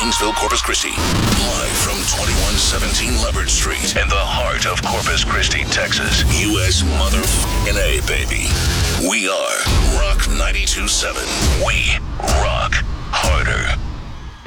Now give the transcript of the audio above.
Kingsville, Corpus Christi. Live from 2117 Leopard Street in the heart of Corpus Christi, Texas. U.S. motherfucking A, baby. We are Rock 92.7. We rock harder.